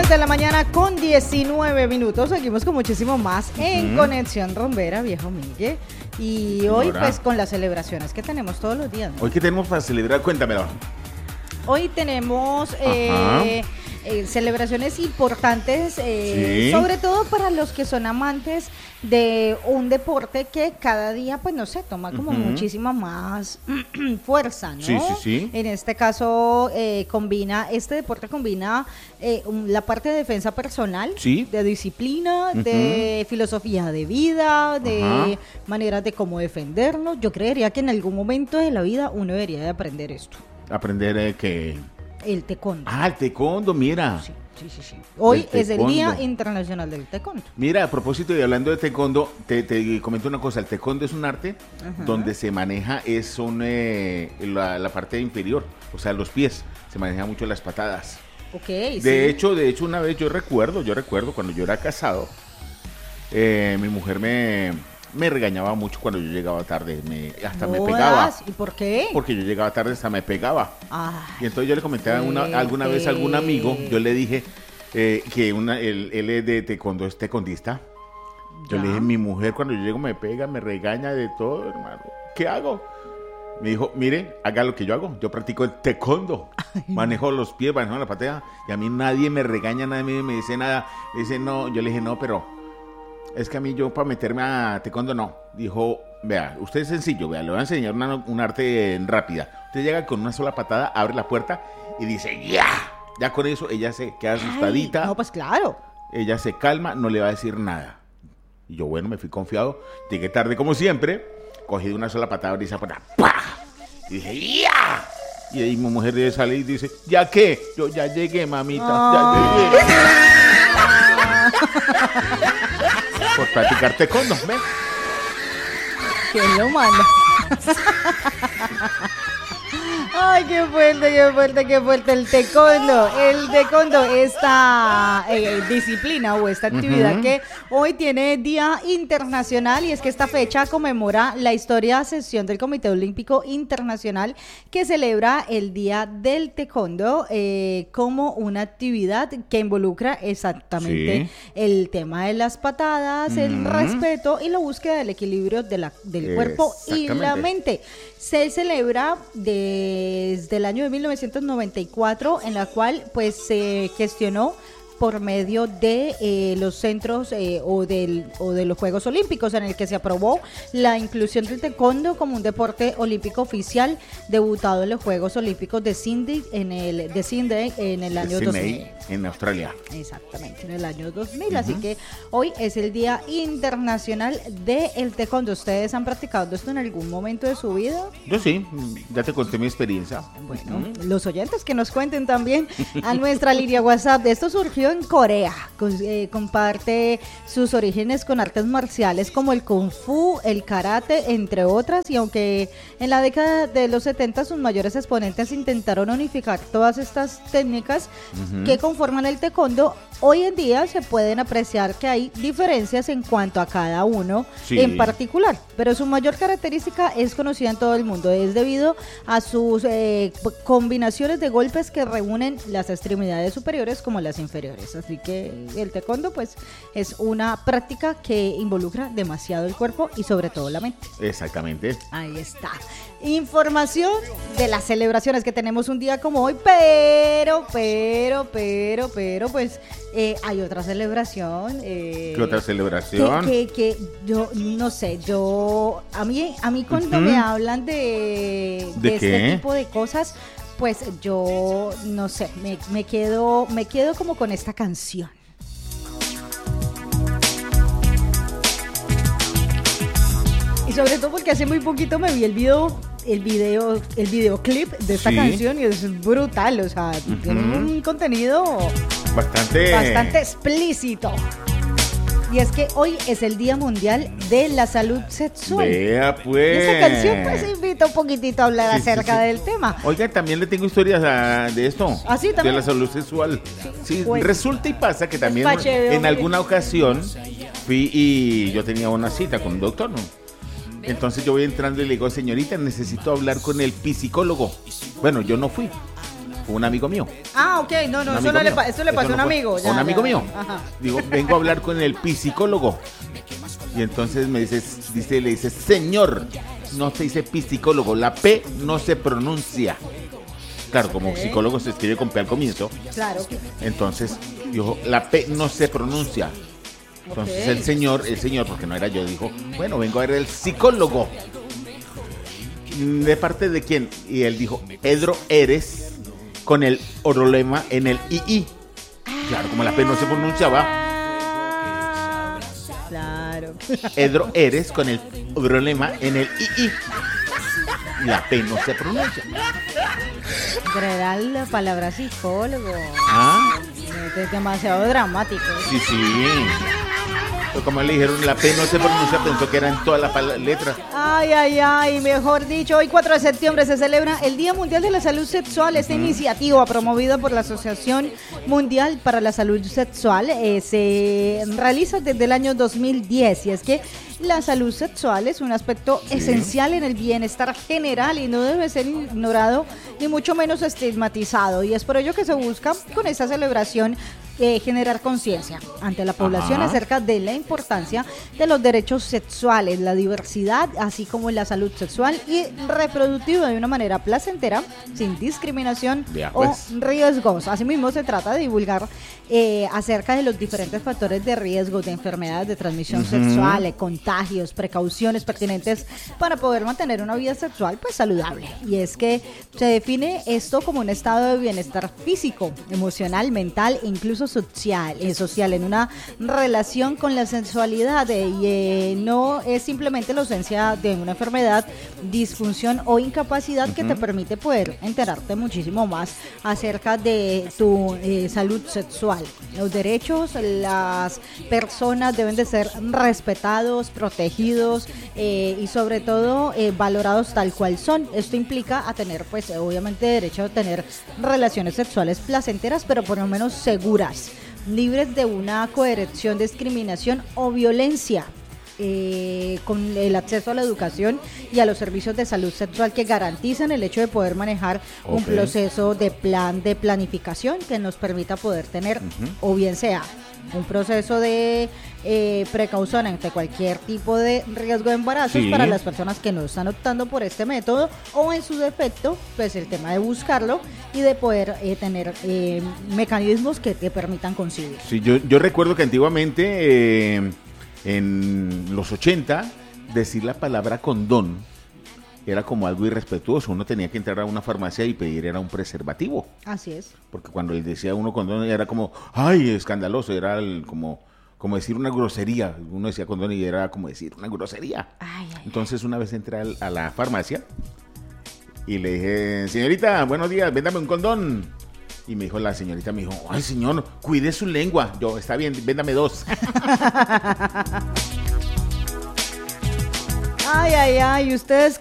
10 de la mañana con 19 minutos. Seguimos con muchísimo más en Conexión Rumbera, viejo Miguel. Y hoy, pues, con las celebraciones que tenemos todos los días, ¿no? ¿Hoy qué tenemos para celebrar? Cuéntamelo. Hoy tenemos celebraciones importantes, Sí. sobre todo para los que son amantes de un deporte que cada día, pues no sé, toma como muchísima más fuerza, ¿no? Sí, sí, sí. En este caso, este deporte combina la parte de defensa personal, Sí. de disciplina, de filosofía de vida, de maneras de cómo defendernos. Yo creería que en algún momento de la vida uno debería de aprender esto. Aprender que... El taekwondo. Ah, el taekwondo, mira. Sí. Hoy El es el Día taekwondo. Internacional del Taekwondo. Mira, a propósito y hablando de taekwondo, te comento una cosa. El taekwondo es un arte donde se maneja la parte inferior, o sea, los pies. Se maneja mucho las patadas. Ok, De hecho, una vez yo recuerdo cuando yo era casado, mi mujer me regañaba mucho cuando yo llegaba tarde, hasta me pegaba. ¿Y por qué? Porque yo llegaba tarde, hasta me pegaba. Ay, Y entonces yo le comenté alguna vez a algún amigo, yo le dije que él es de taekwondo, es taekwondista. Yo Ya. le dije, mi mujer cuando yo llego me pega, me regaña de todo, hermano. ¿Qué hago? Me dijo, mire, haga lo que yo hago. Yo practico el taekwondo. Manejo los pies, manejo la patea. Y a mí nadie me regaña, nadie me dice nada. Me dice, no, yo le dije, no, pero es que a mí yo para meterme a taekwondo no. Dijo, vea, usted es sencillo, vea, le voy a enseñar un arte rápida. Usted llega con una sola patada, abre la puerta y dice, ¡ya! Ya con eso ella se queda asustadita. no, pues claro. Ella se calma, no le va a decir nada. Y yo, bueno, me fui confiado. Llegué tarde como siempre. Cogí de una sola patada, abrí esa puerta. ¡Pah! Y dije, ¡ya! Y ahí mi mujer sale y dice, ¿ya qué? Yo ya llegué, mamita, ya llegué. Por practicar taekwondo, ¿ves? ¿Quién lo manda? Ay, qué fuerte el taekwondo. El taekwondo, esta disciplina o esta actividad que hoy tiene Día Internacional, y es que esta fecha conmemora la histórica sesión del Comité Olímpico Internacional que celebra el Día del Taekwondo como una actividad que involucra exactamente el tema de las patadas, el respeto y la búsqueda del equilibrio del cuerpo y la mente. Se celebra desde el año de 1994, en la cual pues se gestionó por medio de los centros o de los Juegos Olímpicos, en el que se aprobó la inclusión del taekwondo como un deporte olímpico oficial, debutado en los Juegos Olímpicos de Sydney en el año 2000. En Australia. Exactamente, en el año 2000. Así que hoy es el Día Internacional del Taekwondo. ¿Ustedes han practicado esto en algún momento de su vida? Yo sí, ya te conté mi experiencia. Bueno, los oyentes que nos cuenten también a nuestra línea WhatsApp. Esto surgió en Corea. Comparte sus orígenes con artes marciales como el Kung Fu, el Karate, entre otras. Y aunque en la década de los 70 sus mayores exponentes intentaron unificar todas estas técnicas que conforman el taekwondo, hoy en día se pueden apreciar que hay diferencias en cuanto a cada uno en particular. Pero su mayor característica es conocida en todo el mundo. Es debido a sus combinaciones de golpes que reúnen las extremidades superiores como las inferiores. Así que el taekwondo pues es una práctica que involucra demasiado el cuerpo y sobre todo la mente. Exactamente. Ahí está. Información de las celebraciones que tenemos un día como hoy, pero pues hay otra celebración. ¿Qué otra celebración? Que yo no sé, a mí cuando me hablan de este tipo de cosas, pues yo no sé, me quedo como con esta canción. Y sobre todo porque hace muy poquito me vi el videoclip de esta canción y es brutal, o sea, tiene un contenido bastante explícito. Y es que hoy es el Día Mundial de la Salud Sexual. Vea pues. Y esa canción pues invita un poquitito a hablar acerca del tema. Oiga, también le tengo historias de esto. ¿Ah, sí, también? De la salud sexual. Sí, Bueno. Resulta y pasa que también en alguna ocasión fui y yo tenía una cita con un doctor, ¿no? Entonces yo voy entrando y le digo, señorita, necesito hablar con el psicólogo. Bueno, yo no fui. un amigo mío. Ah, ok, no, Un eso amigo no le mío. esto le pasó Eso a un no fue- amigo. a un amigo mío. Ajá. Digo, vengo a hablar con el psicólogo. Y entonces me le dice, señor, no se dice psicólogo, la P no se pronuncia. Claro, como Ok. psicólogo se escribe con P al comienzo. Claro. Entonces dijo, la P no se pronuncia. Entonces Ok. el señor, porque no era yo, dijo, bueno, vengo a ver el psicólogo. ¿De parte de quién? Y él dijo, Edro Eres, con el orolema en el II. Claro, como la P no se pronunciaba, Claro. Edro Eres con el orolema en el II. La P no se pronuncia. Pero era la palabra psicólogo. Ah, Es demasiado dramático. sí, sí. Pero como le dijeron, la P no se pronuncia, pensó que eran todas las letras. Ay, ay, ay, mejor dicho, hoy 4 de septiembre se celebra el Día Mundial de la Salud Sexual. Esta iniciativa promovida por la Asociación Mundial para la Salud Sexual se realiza desde el año 2010 y es que la salud sexual es un aspecto esencial en el bienestar general y no debe ser ignorado ni mucho menos estigmatizado, y es por ello que se busca con esta celebración generar conciencia ante la población Ajá. acerca de la importancia de los derechos sexuales, la diversidad, así como la salud sexual y reproductiva de una manera placentera, sin discriminación Vea, o pues. riesgos. Asimismo, se trata de divulgar acerca de los diferentes factores de riesgo de enfermedades de transmisión sexual, contagios, precauciones pertinentes para poder mantener una vida sexual pues saludable. Y es que se define esto como un estado de bienestar físico, emocional, mental e incluso social en una relación con la sensualidad, y no es simplemente la ausencia de una enfermedad, disfunción o incapacidad que te permite poder enterarte muchísimo más acerca de tu salud sexual. Los derechos, las personas deben de ser respetados, protegidos y sobre todo valorados tal cual son. Esto implica a tener pues obviamente derecho a tener relaciones sexuales placenteras, pero por lo menos seguras, libres de una coerción, discriminación o violencia, con el acceso a la educación y a los servicios de salud sexual que garantizan el hecho de poder manejar un Ok. proceso de planificación que nos permita poder tener, o bien sea un proceso de precaución ante cualquier tipo de riesgo de embarazos Sí. para las personas que no están optando por este método, o en su defecto, pues el tema de buscarlo y de poder tener mecanismos que te permitan concebir. Sí, yo recuerdo que antiguamente, en los 80, decir la palabra condón era como algo irrespetuoso. Uno tenía que entrar a una farmacia y pedir era un preservativo. Así es. Porque cuando le decía a uno condón era como, ay, escandaloso, era como decir una grosería. Uno decía condón y era como decir una grosería. Ay, ay. Entonces una vez entré a la farmacia y le dije, señorita, buenos días, véndame un condón. Y me dijo la señorita, me dijo, ay señor, cuide su lengua. Yo, está bien, véndame 2. Ay, ay, ay, ustedes